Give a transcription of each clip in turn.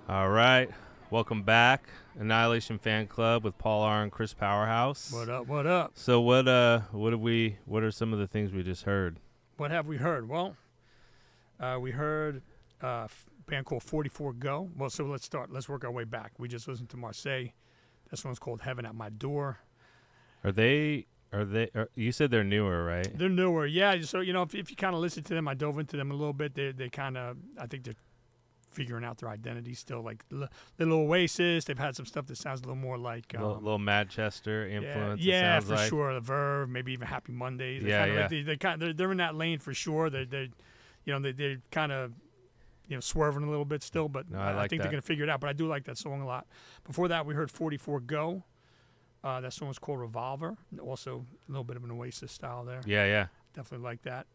All right. Welcome back. Annihilation Fan Club with Paul R. and Chris Powerhouse. What up? What up? So what are some of the things we just heard? What have we heard? Well, we heard a band called 44 Go. Well, so let's start. Let's work our way back. We just listened to Marseille. This one's called Heaven at My Door. You said they're newer, right? They're newer, yeah. So if you kind of listen to them, I dove into them a little bit. They kind of, I think they're figuring out their identity still. Like Little Oasis, they've had some stuff that sounds a little more like little Manchester influence. Yeah, it sounds for like. sure. The Verve, maybe even Happy Mondays. They're in that lane for sure. They're kind of swerving a little bit still, but No, I think they're going to figure it out. But I do like that song a lot. Before that, we heard 44 Go. That song was called Revolver. Also a little bit of an Oasis style there. Yeah. Definitely like that.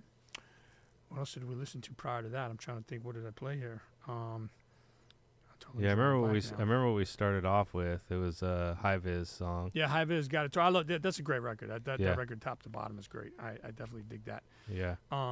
What else did we listen to prior to that? I'm trying to think. What did I play here? I remember what we started off with. It was a High Vis song. Yeah, High Vis got it. I love that. That's a great record. That Yeah. record, top to bottom, is great. I definitely dig that. Yeah.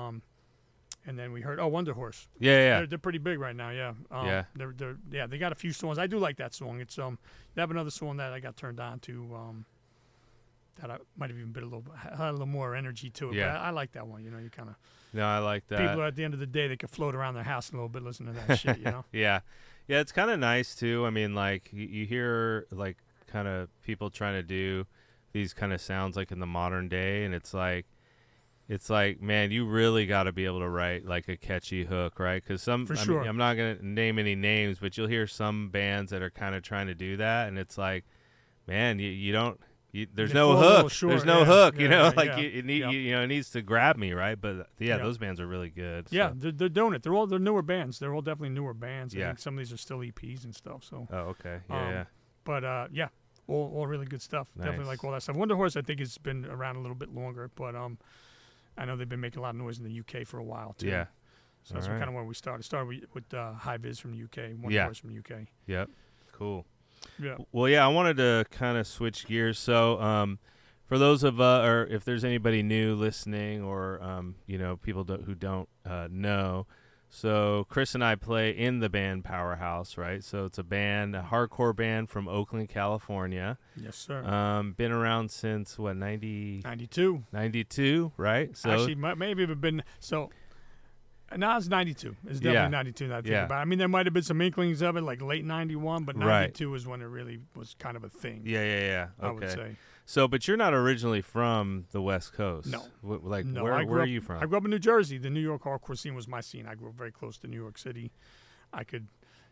And then we heard Wonder Horse. Yeah. They're pretty big right now. Yeah. They got a few songs. I do like that song. It's they have another song that I got turned on to. That I might have even had a little more energy to it. Yeah. But I like that one. You kind of. No, I like that. People at the end of the day, they could float around their house a little bit listening to that shit. Yeah. It's kind of nice too. I mean, like you hear like kind of people trying to do these kind of sounds like in the modern day, and it's like, man, you really got to be able to write like a catchy hook, right? Because For sure. I'm not gonna name any names, but you'll hear some bands that are kind of trying to do that, and it's like, man, you don't. There's no hook. There's no hook. It needs to grab me, right? But those bands are really good. Yeah, so. they're doing it. They're newer bands. They're all definitely newer bands. I Yeah. think some of these are still EPs and stuff. So. Oh, okay. Yeah. But all really good stuff. Nice. Definitely like all that stuff. Wonder Horse, I think, has been around a little bit longer, but I know they've been making a lot of noise in the UK for a while too. Yeah. So that's kind of where we started. Started with High Vis from the UK, Wonder Horse from the UK. Yep. Cool. Yeah. Well, I wanted to kind of switch gears. So, for those of or if there's anybody new listening, or people who don't know, so Chris and I play in the band Powerhouse, right? So it's a hardcore band from Oakland, California. Yes, sir. Been around since what, 92. 92, right? So Actually, maybe it have been so. No, it's 92. It's definitely 92 that I think about it. I mean, there might have been some inklings of it, like late 91, but 92 is when it really was kind of a thing. Yeah. Okay. I would say. So, but you're not originally from the West Coast. No. No. Where are you from? I grew up in New Jersey. The New York hardcore scene was my scene. I grew up very close to New York City. I could,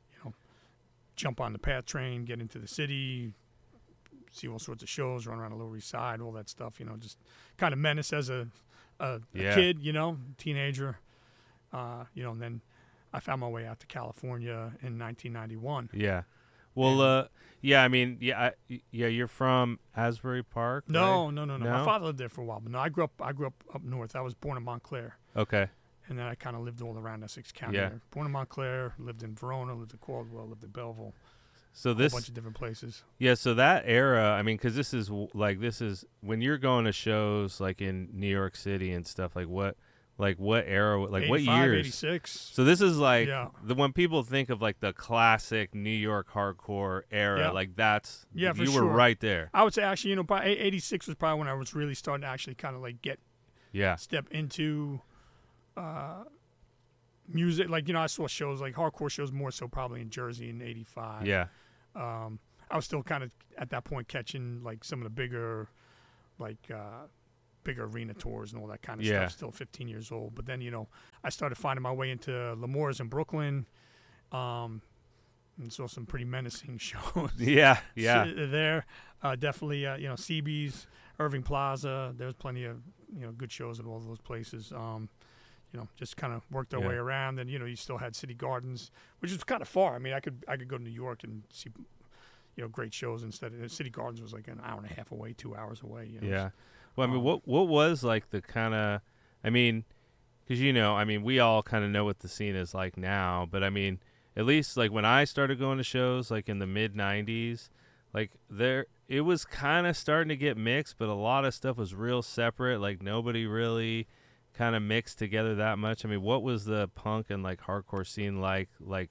jump on the PATH train, get into the city, see all sorts of shows, run around the Lower East Side, all that stuff. Just kind of menace as a kid, teenager. And then I found my way out to California in 1991. Yeah. Well, you're from Asbury Park? No. right? No. My father lived there for a while, but no, I grew up north. I was born in Montclair. Okay. And then I kind of lived all around Essex County. Yeah. There. Born in Montclair, lived in Verona, lived in Caldwell, lived in Belleville. So a bunch of different places. Yeah. So that era, I mean, because this is when you're going to shows like in New York City and stuff. Like what era? Like 85, what years? 86. So this is like when people think of like the classic New York hardcore era. Like that's for you sure. were right there. I would say actually, probably 86 was probably when I was really starting to actually kind of like step into music. Like I saw shows like hardcore shows more so probably in Jersey in 85. Yeah. I was still kind of at that point catching like some of the bigger bigger arena tours and all that kind of stuff. Still 15 years old, but then I started finding my way into L'Amour's in Brooklyn, and saw some pretty menacing shows. Yeah. There, definitely CB's, Irving Plaza. There was plenty of good shows at all those places. Just kind of worked our way around. And you still had City Gardens, which is kind of far. I mean, I could go to New York and see great shows instead. City Gardens was like an hour and a half away, 2 hours away. Yeah. Well, I mean, what was like the kind of, I mean, because we all kind of know what the scene is like now, but I mean, at least like when I started going to shows like in the mid 90s, like it was kind of starting to get mixed, but a lot of stuff was real separate. Like nobody really kind of mixed together that much. I mean, what was the punk and like hardcore scene like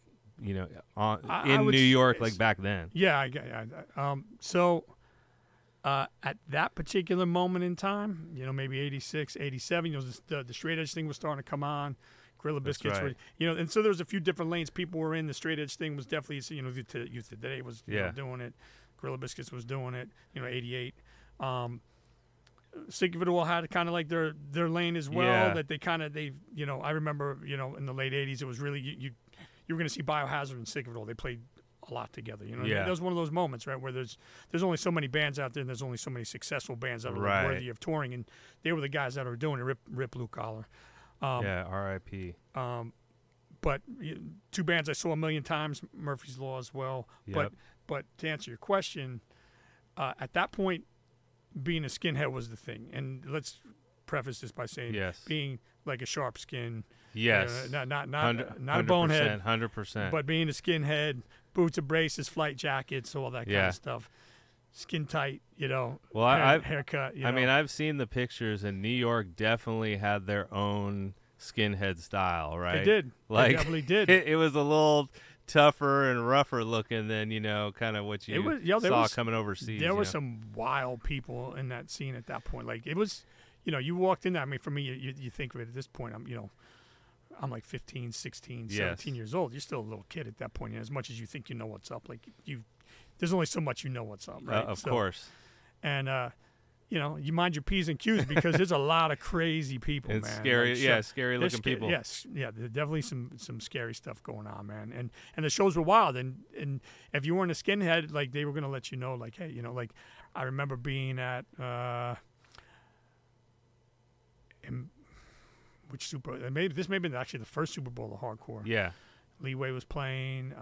I in would New York s- like back then? Yeah, so at that particular moment in time, maybe 86, 87, the straight edge thing was starting to come on. Gorilla That's Biscuits right. were, and so there was a few different lanes people were in. The straight edge thing was definitely, Youth Today was doing it. Gorilla Biscuits was doing it, 88. Sick of It All had kind of like their lane as well. Yeah. That I remember, in the late 80s, it was really, you were going to see Biohazard and Sick of It All. They played a lot together. Yeah. That was one of those moments, right, where there's only so many bands out there, and there's only so many successful bands that are Right. worthy of touring, and they were the guys that were doing it. Rip Blue Collar. Yeah, R.I.P. But two bands I saw a million times, Murphy's Law as well. Yep. But to answer your question, at that point, being a skinhead was the thing. And let's preface this by saying, Yes. being like a sharp skin, Yes. not a 100%, bonehead, 100%. but being a skinhead, boots and braces, flight jackets, all that kind Yeah. of stuff, skin tight, Well, I've haircut. I mean, I've seen the pictures, and New York definitely had their own skinhead style, right? they did. Like, They definitely did. It was a little tougher and rougher looking than kind of what you saw coming overseas. There were some wild people in that scene at that point. Like, it was, you walked in there. I mean, for me, you think of it at this point, I'm like 15, 16, 17 years old. You're still a little kid at that point. As much as you think you know what's up, like there's only so much you know what's up, right? Of course. And you mind your P's and Q's because there's a lot of crazy people, It's man. scary, Like, scary looking people. Yes, yeah, there's definitely some scary stuff going on, man. And the shows were wild. And if you weren't a skinhead, like, they were gonna let you know, like, hey, like, I remember being at which Super? This may have been actually the first Super Bowl of hardcore. Yeah. Leeway was playing.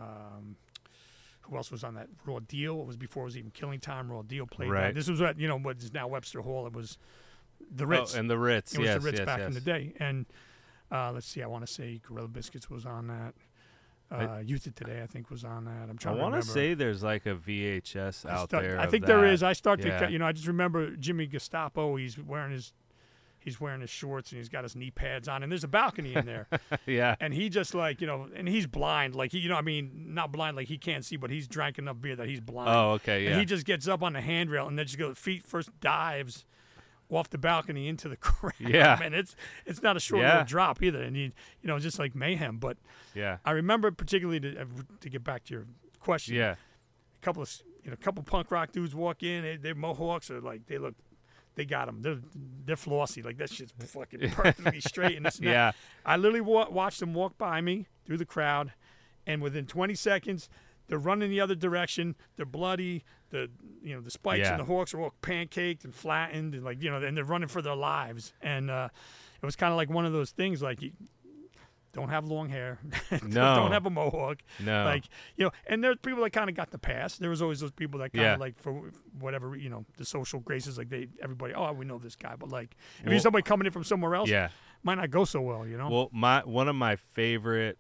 Who else was on that? Raw Deal. It was before it was even Killing Time. Raw Deal played Right. that. This was at what is now Webster Hall. It was the Ritz. Oh, and the Ritz. It was yes, the Ritz yes, back yes. in the day. And let's see. I want to say Gorilla Biscuits was on that. Youth of Today, I think, was on that. I'm I trying to want remember. to say there's like a VHS out there. I of think there that. is. I start Yeah. to, I just remember Jimmy Gestapo. He's wearing his shorts and he's got his knee pads on, and there's a balcony in there. Yeah. And he just and he's blind, like not blind, like he can't see, but he's drank enough beer that he's blind. Oh, okay, yeah. And he just gets up on the handrail and then just goes feet first dives off the balcony into the crowd. Yeah. And it's not a short Yeah. little drop either, and just like mayhem. But Yeah. I remember particularly to get back to your question. Yeah. A couple of punk rock dudes walk in. Their mohawks are like they got them. They're flossy. Like, that shit's fucking perfectly straight. And this and that. Yeah. I literally watched them walk by me through the crowd, and within 20 seconds, they're running the other direction. They're bloody. The spikes Yeah. and the hawks are all pancaked and flattened, and and they're running for their lives. And it was kind of like one of those things, like, you don't have long hair, No. don't have a mohawk, No. like, and there's people that kind of got the pass. There was always those people that kind of Yeah. like, for whatever, the social graces, like everybody, oh, we know this guy, but like, if Well- you're somebody coming in from somewhere else, Yeah. might not go so well, Well, one of my favorite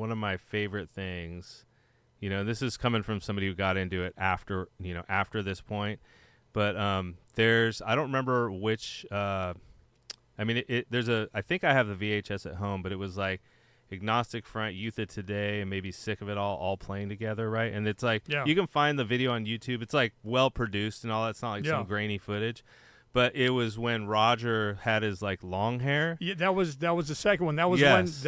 things, this is coming from somebody who got into it after this point, but I don't remember which. I mean, I think I have the VHS at home, but it was like Agnostic Front, Youth of Today, and maybe Sick of It All playing together, right? And it's like, Yeah. you can find the video on YouTube. It's like well produced and all that. It's not like Yeah. some grainy footage. But it was when Roger had his like long hair. Yeah, that was the second one. That was Yes.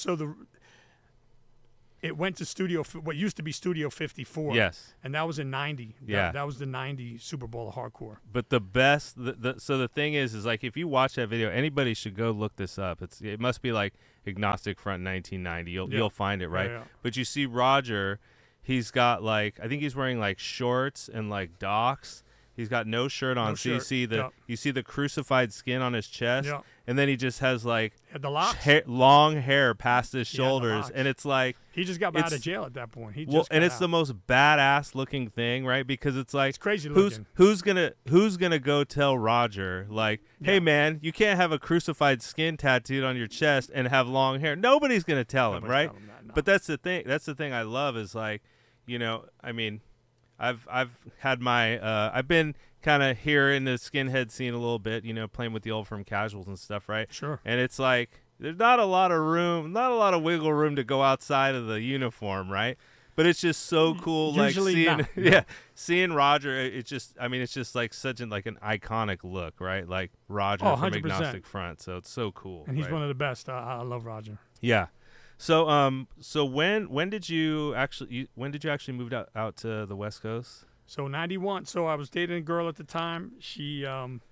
it went to what used to be Studio 54. Yes. And that was in 90. Yeah. That was the 90 Super Bowl of hardcore. But the best, so the thing is like, if you watch that video, anybody should go look this up. It must be like Agnostic Front 1990. You'll find it, right? Yeah. But you see Roger, he's got like, I think he's wearing like shorts and like docks. He's got no shirt on, No so you shirt. see Yeah. you see the crucified skin on his chest, Yeah. and then he just has like Had the locks. long hair past his He had the shoulders, locks. and it's like, He just got out It's- of jail at that point. He well, just and got it's out. the most badass looking thing, right? Because it's like, It's crazy who's looking. who's gonna go tell Roger, like, hey Yeah. man, you can't have a crucified skin tattooed on your chest and have long hair. Nobody's gonna tell him, Nobody's right? telling him that, no. But that's the thing. That's the thing I love is like, I mean, I've had my I've been kind of here in the skinhead scene a little bit, playing with the old From Casuals and stuff, right? Sure. And it's like, there's not a lot of room, not a lot of wiggle room to go outside of the uniform, right? But it's just so cool, Usually like not, seeing, seeing Roger. It's just, I mean, it's just like such an iconic look, right? Like Roger from 100%. Agnostic Front, so it's so cool. And he's right? one of the best. I love Roger. Yeah. So so when did you actually move out to the West Coast? So 91. So I was dating a girl at the time. She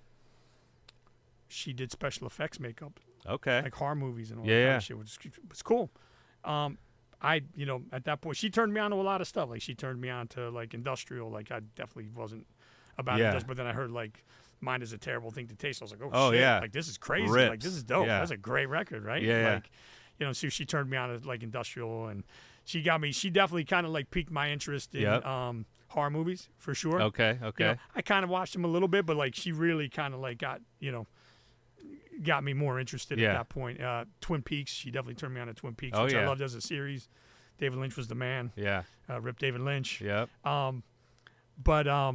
did special effects makeup, Okay. like horror movies and all Yeah, that yeah. kind of shit, which was cool. I, at that point, she turned me on to a lot of stuff. Like, she turned me on to, like, industrial. Like, I definitely wasn't about Yeah. it. But then I heard, like, Mind is a Terrible Thing to Taste. I was like, Oh, shit. yeah. Like, this is crazy. Rips. Like, this is dope. Yeah. That's a great record, right? Yeah, Like, so she turned me on to, like, industrial. And she definitely kind of, like, piqued my interest in Yep. horror movies, for sure. Okay. I kind of watched them a little bit, but, like, she really kind of, like, got me more interested Yeah. at that point. Twin Peaks, she definitely turned me on to Twin Peaks, Oh, which I yeah. loved as a series. David Lynch was the man. Yeah. Rip David Lynch. Yep. But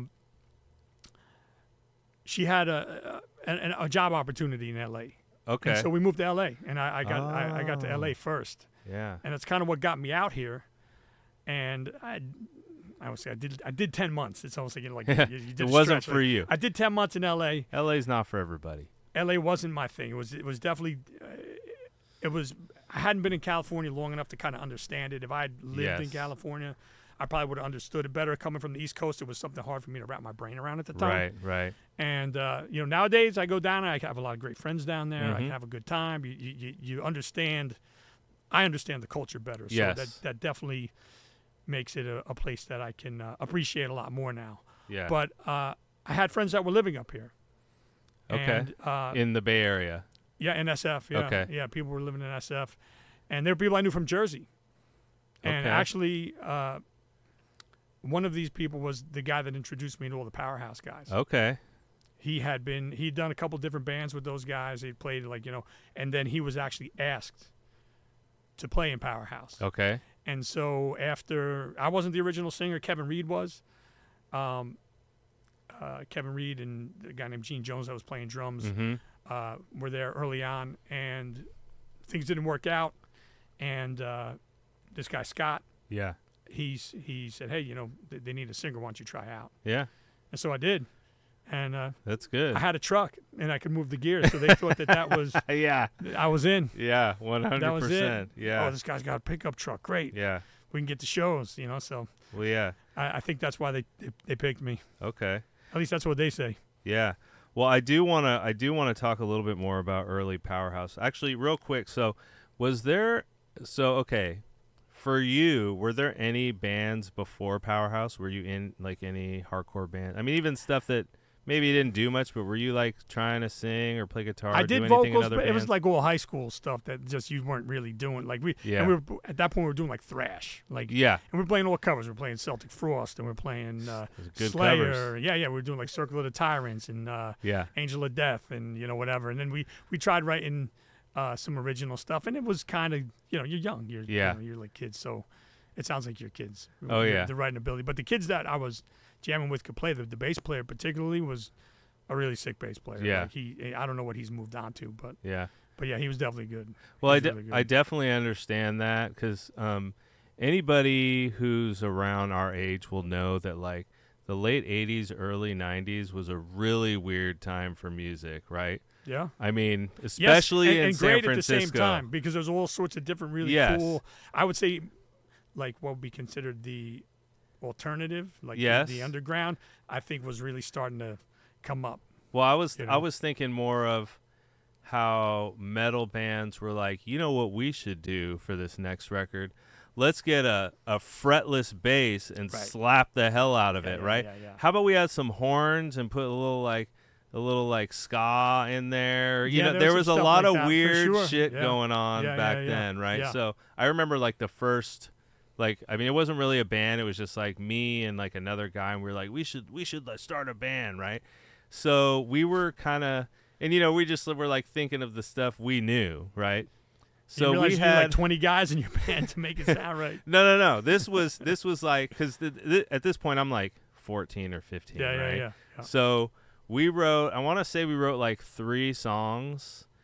she had a job opportunity in L.A. Okay. And so we moved to L.A. and I got to L.A. first, Yeah. and that's kind of what got me out here. And I would say I did 10 months. It's almost like you did It a wasn't stretch. for Like, you. I did 10 months in L.A. LA's not for everybody. L.A. wasn't my thing. It was definitely I hadn't been in California long enough to kind of understand it. If I had lived in Yes. California, I probably would have understood it better. Coming from the East Coast, it was something hard for me to wrap my brain around at the time. Right. And nowadays I go down and I have a lot of great friends down there. I Mhm. can have a good time. You understand. I understand the culture better. So Yes. that definitely makes it a place that I can appreciate a lot more now. Yeah. But I had friends that were living up here. Okay. And, In the Bay Area. yeah, in SF. Yeah. Okay. Yeah, people were living in SF. And there were people I knew from Jersey. And Okay. actually, one of these people was the guy that introduced me to all the Powerhouse guys. Okay. He'd done a couple different bands with those guys. He played and then he was actually asked to play in Powerhouse. Okay. And so after, I wasn't the original singer, Kevin Reed was. Kevin Reed and a guy named Gene Jones that was playing drums Mm-hmm. were there early on, and things didn't work out. And this guy, Scott, Yeah. he said, hey, they need a singer. Why don't you try out? Yeah. And so I did. And That's good. I had a truck, and I could move the gears. So they thought that was, Yeah. I was in. Yeah. 100%. That was it. Yeah. Oh, this guy's got a pickup truck. Great. Yeah. We can get to shows, so Well, yeah. I think that's why they picked me. Okay. At least that's what they say. Yeah. Well, I do want to talk a little bit more about early Powerhouse. Actually, real quick. So, okay, for you, were there any bands before Powerhouse? Were you in like any hardcore band? I mean, even stuff that maybe you didn't do much, but were you like trying to sing or play guitar? I or do did anything in vocals, other but it was bands? like all high school stuff that just you weren't really doing. Like Yeah. and we were at that point we were doing like thrash, like Yeah. and we were playing all covers. We were playing Celtic Frost, and we were playing Good Slayer. covers. Yeah, we were doing like Circle of the Tyrants and Yeah. Angel of Death and whatever. And then we tried writing some original stuff, and it was kind of you're young, you're you're like kids, so it sounds like you're kids. Oh, yeah. The writing ability, but the kids that I was jamming with could play. The bass player particularly was a really sick bass player. Yeah. Like I don't know what he's moved on to, but Yeah. yeah, he was definitely good. Well, He was really good. I definitely understand that because anybody who's around our age will know that like the late 80s, early 90s was a really weird time for music, right? Yeah. I mean, Yes, especially in and San great Francisco. at the same time because there's all sorts of different really Yes. cool. I would say, like what would be considered the alternative, like Yes. the underground. I think was really starting to come up. Well, I was You know? I was thinking more of how metal bands were like, you know what we should do for this next record? Let's get a fretless bass and Right. slap the hell out of Yeah, it, yeah, right? yeah. How about we add some horns and put a little like ska in there? You Yeah, know, there there was was some a stuff lot like of that, for weird sure. shit Yeah. going on Yeah, back yeah, yeah. then, right? Yeah. So I remember like the first, like, I mean, it wasn't really a band. It was just like me and like another guy, and we were like, we should start a band, right? So we were kind of, and we just were like thinking of the stuff we knew, right? You So realize we you need, had like 20 guys in your band to make it sound right. no. This was like because at this point I'm like 14 or 15, Yeah, right? yeah. So we wrote. I want to say we wrote like 3 songs,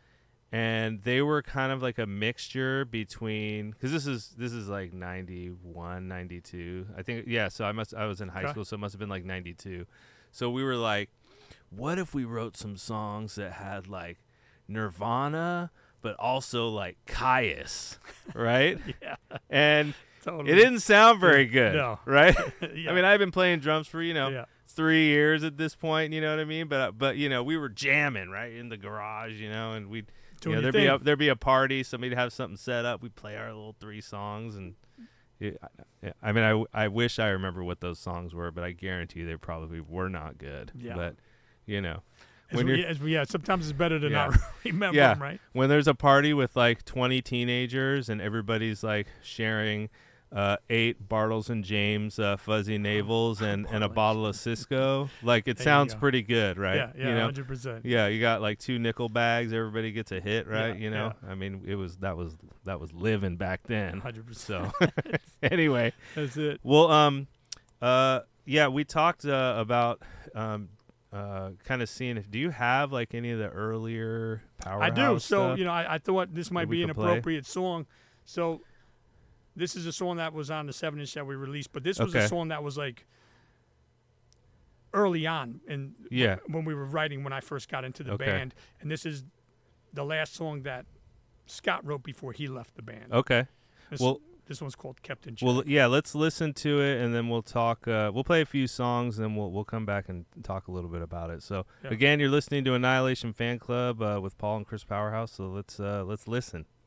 and they were kind of like a mixture between, because this is like 91, 92, I think. Yeah, so I was in high school, so it must have been like 92. So we were like, what if we wrote some songs that had like Nirvana but also like Caius, right? Yeah. And Totally. it didn't sound very good, No. right? Yeah. I mean, I've been playing drums for, Yeah. 3 years at this point, you know what I mean? But we were jamming right in the garage, and we'd Doing your thing. there'd be a party, somebody'd have something set up, we'd play our little 3 songs, and I mean, I wish I remember what those songs were, but I guarantee you they probably were not good. Yeah. But sometimes it's better to Yeah. not remember Yeah. them, right? when there's a party with like 20 teenagers and everybody's like sharing 8 Bartles and James fuzzy navels and a bottle of Cisco, like it There you sounds go. pretty good, right? Yeah, 100%. Yeah, you got like 2 nickel bags, everybody gets a hit, right? Yeah, I mean, that was living back then. 100%. So anyway, That's it. well, yeah, we talked about kind of seeing do you have like any of the earlier Powerhouse I do. So, stuff? I thought this might we be an could play? appropriate song. So, this is a song that was on the 7-inch that we released, but this was Okay. a song that was like early on Yeah. when we were writing, when I first got into the Okay. band. And this is the last song that Scott wrote before he left the band. Okay. This one's called Kept in Check. Well, yeah, let's listen to it, and then we'll talk. We'll play a few songs, and then we'll come back and talk a little bit about it. So, Yeah. again, you're listening to Annihilation Fan Club with Paul and Chris Powerhouse. So let's listen.